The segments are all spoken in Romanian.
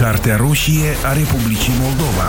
Cartea roșie a Republicii Moldova.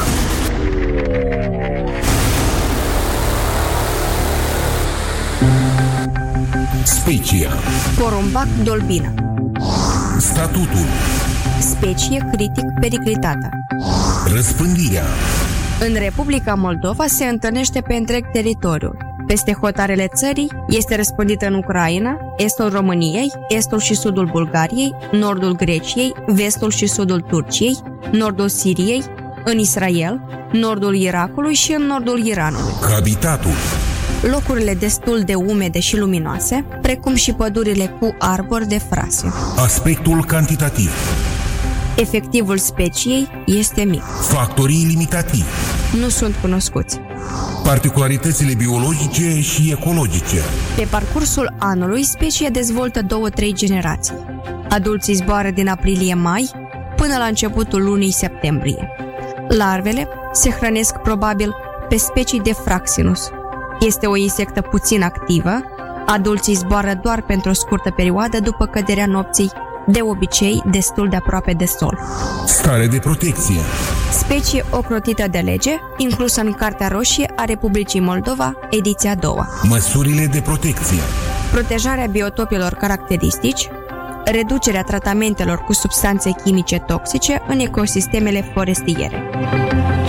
Specia. Porumbac dolbina. Statutul. Specie critic periclitată. Răspândirea. În Republica Moldova se întâlnește pe întreg teritoriul. Peste hotarele țării este răspândită în Ucraina, estul României, estul și sudul Bulgariei, nordul Greciei, vestul și sudul Turciei, nordul Siriei, în Israel, nordul Irakului și în nordul Iranului. Habitatul. Locurile destul de umede și luminoase, precum și pădurile cu arbori de frase. Aspectul cantitativ. Efectivul speciei este mic. Factorii limitativi. Nu sunt cunoscuți. Particularitățile biologice și ecologice. Pe parcursul anului, specia dezvoltă 2-3 generații. Adulții zboară din aprilie-mai până la începutul lunii septembrie. Larvele se hrănesc probabil pe specii de Fraxinus. Este o insectă puțin activă. Adulții zboară doar pentru o scurtă perioadă după căderea nopții, de obicei destul de aproape de sol. Stare de protecție. Specie ocrotită de lege, inclusă în Cartea Roșie a Republicii Moldova, ediția a doua. Măsurile de protecție. Protejarea biotopilor caracteristici, reducerea tratamentelor cu substanțe chimice toxice în ecosistemele forestiere.